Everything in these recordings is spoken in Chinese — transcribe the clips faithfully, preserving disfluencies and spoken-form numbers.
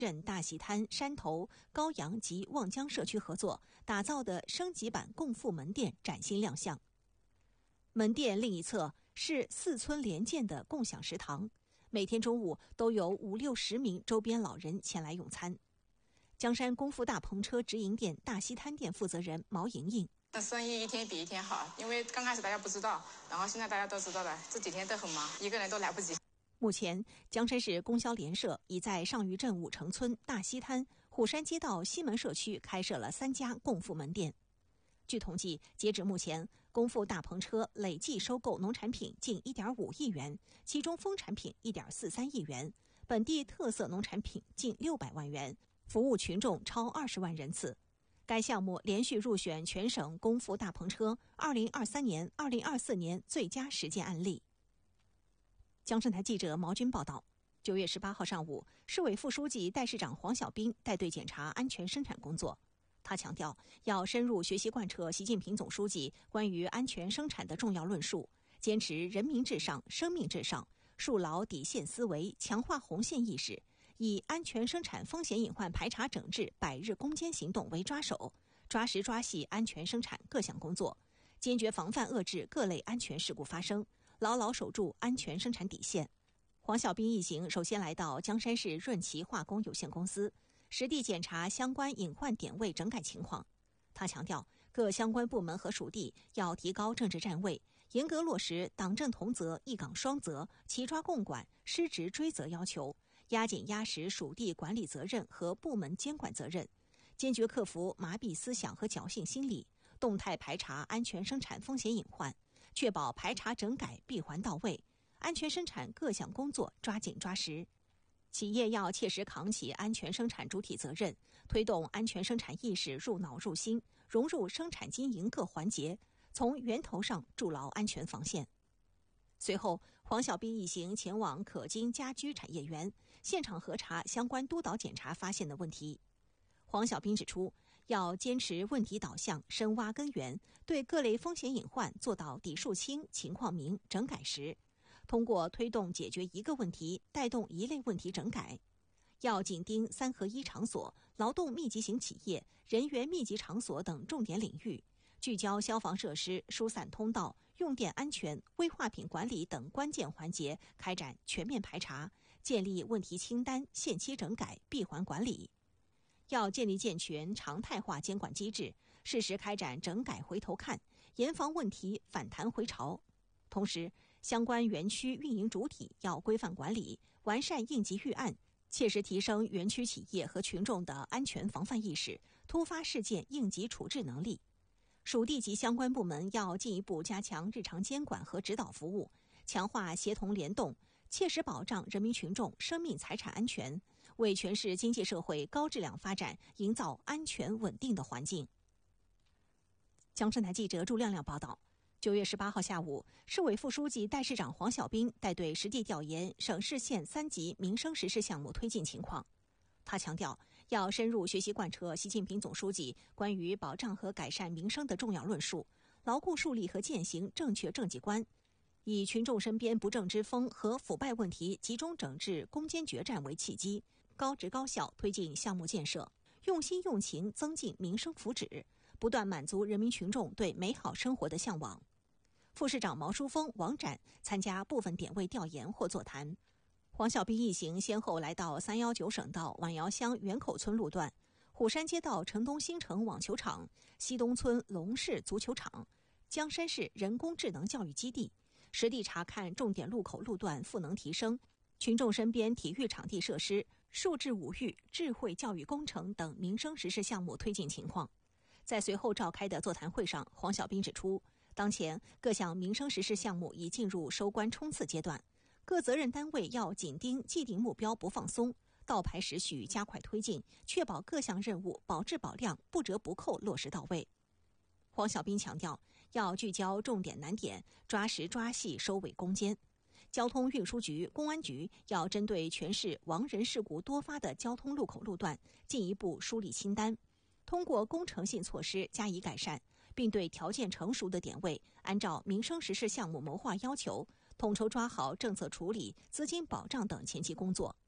镇大喜滩、山头、高阳及望江社区合作打造的升级版共富门店崭新亮相。门店另一侧是四村联建的共享食堂，每天中午都有五六十名周边老人前来用餐。江山功夫大篷车直营店大西滩店负责人毛莹莹： 那生意一天比一天好，因为刚开始大家不知道，然后现在大家都知道了，这几天都很忙，一个人都来不及。 目前，江山市供销联社已在上虞镇五城村、大西滩、虎山街道西门社区开设了三家共富门店。据统计，截止目前，功夫大篷车累计收购农产品近 一点五亿元，其中蜂产品 一点四三亿元，本地特色农产品近六百万元，服务群众超二十万人次。该项目连续入选全省功夫大篷车二零二三年、二零二四年最佳实践案例。江山台记者毛军报道。九月十八号上午，市委副书记、代市长黄小斌带队检查安全生产工作。他强调，要深入学习贯彻习近平总书记关于安全生产的重要论述，坚持人民至上、生命至上，树牢底线思维，强化红线意识，以安全生产风险隐患排查整治百日攻坚行动为抓手，抓实抓细安全生产各项工作，坚决防范遏制各类安全事故发生，牢牢守住安全生产底线。黄小斌一行首先来到江山市润奇化工有限公司，实地检查相关隐患点位整改情况。他强调，各相关部门和属地要提高政治站位，严格落实党政同责、一岗双责、齐抓共管、失职追责要求，压紧压实属地管理责任和部门监管责任，坚决克服麻痹思想和侥幸心理，动态排查安全生产风险隐患，确保排查整改闭环到位，安全生产各项工作抓紧抓实。企业要切实扛起安全生产主体责任，推动安全生产意识入脑入心，融入生产经营各环节，从源头上筑牢安全防线。随后，黄小斌一行前往可金家居产业园，现场核查相关督导检查发现的问题。黄小斌指出，要坚持问题导向，深挖根源，对各类风险隐患做到底数清、情况明、整改实。通过推动解决一个问题，带动一类问题整改。要紧盯三合一场所、劳动密集型企业、人员密集场所等重点领域，聚焦消防设施、疏散通道、用电安全、危化品管理等关键环节，开展全面排查，建立问题清单，限期整改，闭环管理。要建立健全常态化监管机制，适时开展整改回头看，严防问题反弹回潮。同时，相关园区运营主体要规范管理，完善应急预案，切实提升园区企业和群众的安全防范意识、突发事件应急处置能力。属地及相关部门要进一步加强日常监管和指导服务，强化协同联动，切实保障人民群众生命财产安全，为全市经济社会高质量发展营造安全稳定的环境。江山台记者朱亮亮报道。九月十八号下午，市委副书记、代市长黄小斌带队实地调研省市县三级民生实事项目推进情况。他强调，要深入学习贯彻习近平总书记关于保障和改善民生的重要论述，牢固树立和践行正确政绩观，以群众身边不正之风和腐败问题集中整治攻坚决战为契机，高质高效推进项目建设，用心用情增进民生福祉，不断满足人民群众对美好生活的向往。副市长毛书峰、王展参加部分点位调研或座谈。黄小斌一行先后来到三一九省道宛窑乡园口村路段、虎山街道城东新城网球场、西东村龙市足球场、江山市人工智能教育基地，实地查看重点路口路段赋能提升、群众身边体育场地设施、数智五育、智慧教育工程等民生实事项目推进情况。在随后召开的座谈会上，黄小斌指出，当前各项民生实事项目已进入收官冲刺阶段，各责任单位要紧盯既定目标不放松，倒排时序加快推进，确保各项任务保质保量、不折不扣落实到位。黄小斌强调，要聚焦重点难点，抓实抓细收尾攻坚。交通运输局、公安局要针对全市亡人事故多发的交通路口路段，进一步梳理清单，通过工程性措施加以改善，并对条件成熟的点位，按照民生实事项目谋划要求，统筹抓好政策处理、资金保障等前期工作。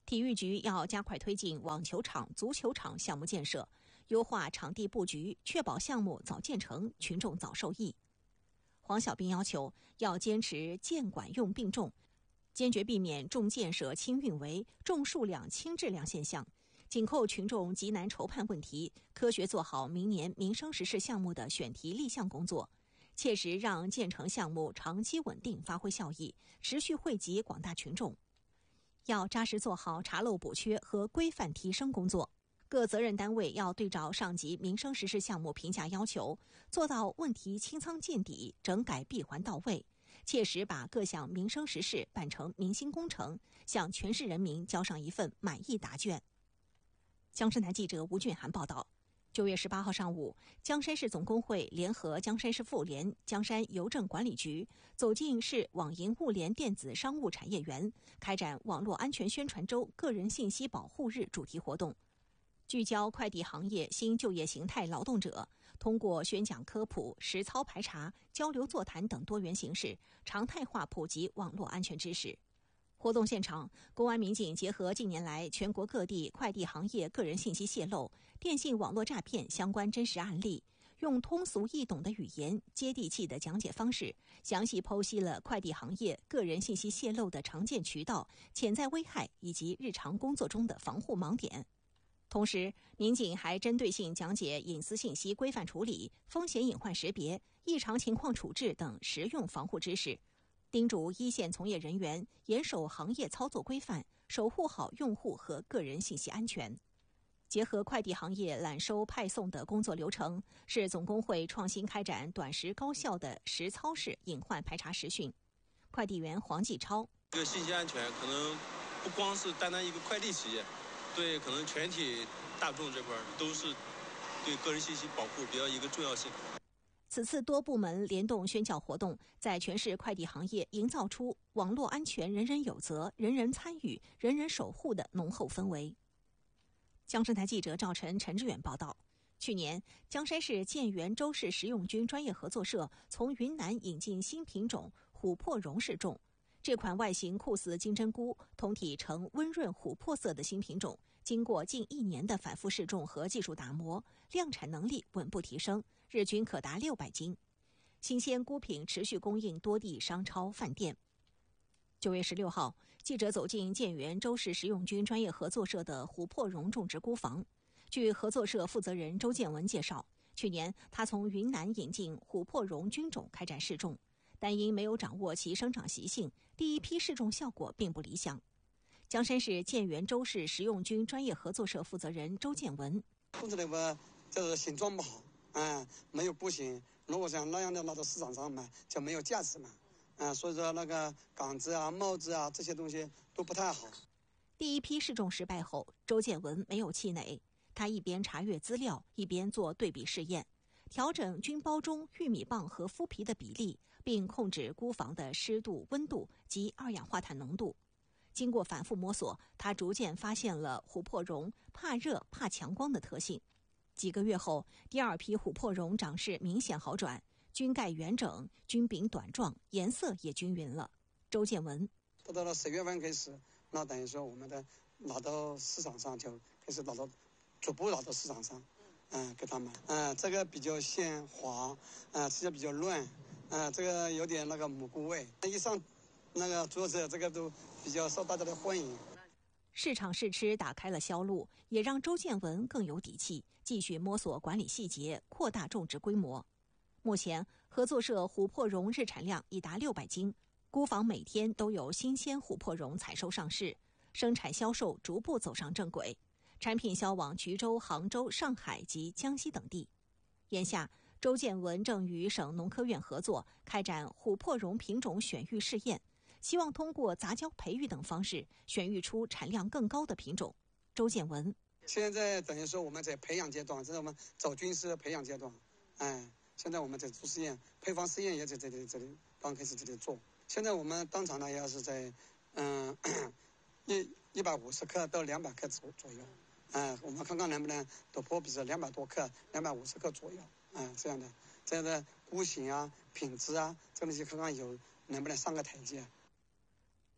体育局要加快推进网球场、足球场项目建设，优化场地布局，确保项目早建成，群众早受益。黄小斌要求要坚持建管用并重，坚决避免重建设轻运维、重数量轻质量现象，紧扣群众急难筹判问题，科学做好明年民生实事项目的选题立项工作，切实让建成项目长期稳定发挥效益，持续惠及广大群众。要扎实做好查漏补缺和规范提升工作，各责任单位要对照上级民生实事项目评价要求，做到问题清仓见底，整改闭环到位，切实把各项民生实事办成民心工程，向全市人民交上一份满意答卷。江山台记者吴俊涵报道。九月十八号上午，江山市总工会联合江山市妇联、江山邮政管理局走进市网银物联电子商务产业园，开展网络安全宣传周个人信息保护日主题活动，聚焦快递行业新就业形态劳动者，通过宣讲科普、实操排查、交流座谈等多元形式，常态化普及网络安全知识。活动现场，公安民警结合近年来全国各地快递行业个人信息泄露、电信网络诈骗相关真实案例，用通俗易懂的语言、接地气的讲解方式，详细剖析了快递行业个人信息泄露的常见渠道、潜在危害以及日常工作中的防护盲点。同时，民警还针对性讲解隐私信息规范处理、风险隐患识别、异常情况处置等实用防护知识，叮嘱一线从业人员严守行业操作规范，守护好用户和个人信息安全。结合快递行业揽收派送的工作流程，市总工会创新开展短时高效的实操式隐患排查实训。快递员黄继超： 这个信息安全可能不光是单单一个快递企业，对可能全体大众这块都是对个人信息保护比较一个重要性。 此次多部门联动宣教活动，在全市快递行业营造出网络安全人人有责、人人参与、人人守护的浓厚氛围。江山台记者赵晨、陈志远报道。去年，江山市建源周氏食用菌专业合作社从云南引进新品种琥珀蓉试种。这款外形酷似金针菇、通体呈温润琥珀色的新品种，经过近一年的反复试种和技术打磨，量产能力稳步提升，日均可达六百斤。新鲜菇品持续供应多地商超、饭店。九月十六号，记者走进建源周氏食用菌专业合作社的琥珀蓉种植菇房。据合作社负责人周建文介绍，去年他从云南引进琥珀蓉菌种开展试种，但因没有掌握其生长习性，第一批试种效果并不理想。江山市建源周氏食用菌专业合作社负责人周建文： 种出来吧，就是形状不好，嗯，没有菇形。如果像那样的拿到市场上买，就没有价值嘛，嗯，所以说那个杆子啊、帽子啊这些东西都不太好。 第一批试种失败后，周建文没有气馁，他一边查阅资料，一边做对比试验，调整菌包中玉米棒和麸皮的比例，并控制菇房的湿度、温度及二氧化碳浓度。经过反复摸索，他逐渐发现了琥珀蓉怕热、怕强光的特性。几个月后，第二批琥珀蓉长势明显好转，菌盖圆整，菌柄短状，颜色也均匀了。周建文： 到到了十月份开始，那等于说我们的拿到市场上就开始拿到，逐步拿到市场上，嗯，给他们，嗯，这个比较鲜滑，嗯，吃起来比较嫩，嗯，这个有点那个蘑菇味，一上那个桌子，这个都比较受大家的欢迎。 市场试吃打开了销路，也让周建文更有底气，继续摸索管理细节，扩大种植规模。目前，合作社琥珀蓉日产量已达六百斤，菇房每天都有新鲜琥珀蓉采收上市，生产销售逐步走上正轨，产品销往衢州、杭州、上海及江西等地。眼下，周建文正与省农科院合作开展琥珀蓉品种选育试验，希望通过杂交培育等方式选育出产量更高的品种。周建文： 现在等于说我们在培养阶段，这是我们走军师培养阶段，哎，现在我们在做试验，配方试验也在这里这里刚开始这里做。现在我们当场呢要是在嗯一一百五十克到两百克左左右，嗯，我们看看能不能突破，比如说两百多克、两百五十克左右，嗯，这样的这样的菇型啊、品质啊这东西看看有能不能上个台阶。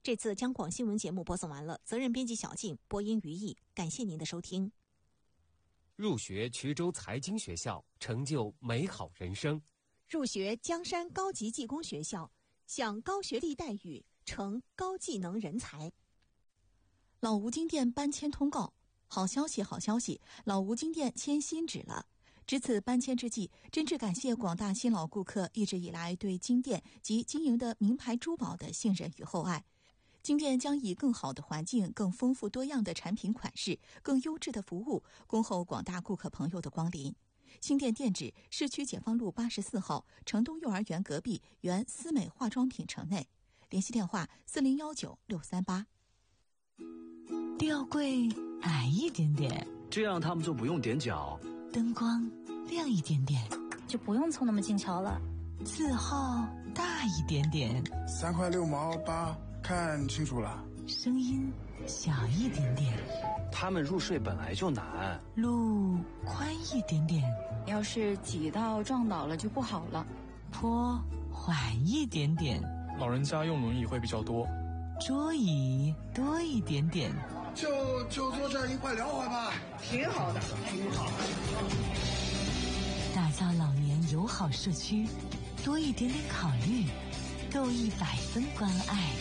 这次央广新闻节目播送完了，责任编辑小静，播音于毅，感谢您的收听。 入学衢州财经学校，成就美好人生； 入学江山高级技工学校，享高学历待遇，成高技能人才。 老吴金店搬迁通告，好消息好消息，老吴金店迁新址了。值此搬迁之际，真挚感谢广大新老顾客一直以来对金店及经营的名牌珠宝的信任与厚爱。金店将以更好的环境、更丰富多样的产品款式、更优质的服务，恭候广大顾客朋友的光临。新店店址：市区解放路八十四号城东幼儿园隔壁原思美化妆品城内。联系电话：四零幺九六三八。 吊柜矮一点点， 这样他们就不用踮脚。 灯光亮一点点， 就不用凑那么近瞧了。 字号大一点点， 三块六毛八，看清楚了。 声音小一点点， 他们入睡本来就难。 路宽一点点， 要是挤到撞倒了就不好了。 坡缓一点点， 老人家用轮椅会比较多。 桌椅多一点点， 就就坐这儿一块聊会吧， 挺好的，挺好的。 打造老年友好社区，多一点点考虑，够一百分关爱。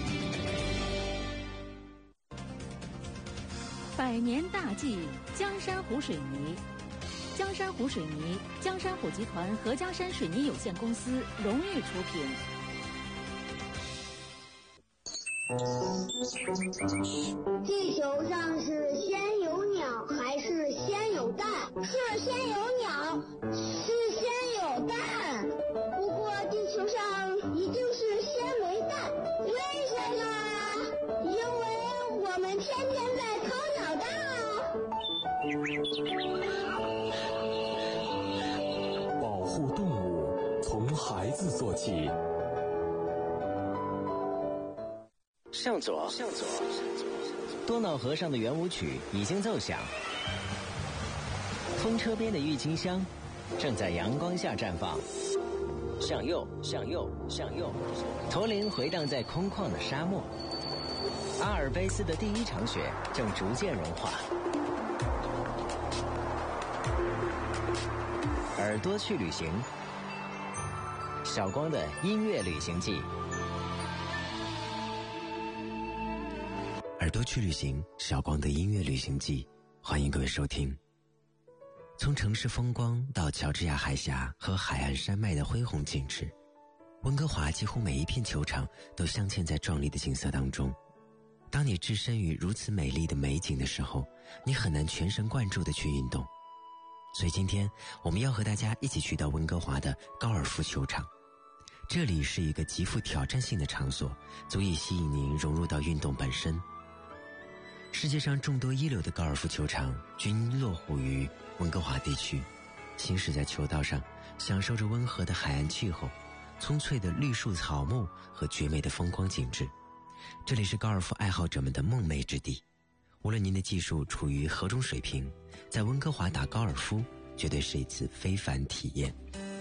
百年大计，江山湖水泥。江山湖水泥，江山湖集团合江山水泥有限公司荣誉出品。 地球上是先有鸟还是先有蛋？是先有鸟，是先有蛋。不过地球上一定是先没蛋，为什么啊？因为我们天天在抠鸟蛋啊。保护动物从孩子做起。 向左，向左，多瑙河上的圆舞曲已经奏响，风车边的郁金香正在阳光下绽放。向右，向右，向右，驼铃回荡在空旷的沙漠。阿尔卑斯的第一场雪正逐渐融化。耳朵去旅行，小光的音乐旅行记。 耳朵去旅行，小光的音乐旅行记，欢迎各位收听。从城市风光到乔治亚海峡和海岸山脉的恢宏景致，温哥华几乎每一片球场都镶嵌在壮丽的景色当中。当你置身于如此美丽的美景的时候，你很难全神贯注地去运动。所以今天我们要和大家一起去到温哥华的高尔夫球场。这里是一个极富挑战性的场所，足以吸引您融入到运动本身。世界上众多一流的高尔夫球场均落户于温哥华地区，行驶在球道上，享受着温和的海岸气候、葱翠的绿树草木和绝美的风光景致。这里是高尔夫爱好者们的梦寐之地。无论您的技术处于何种水平，在温哥华打高尔夫绝对是一次非凡体验。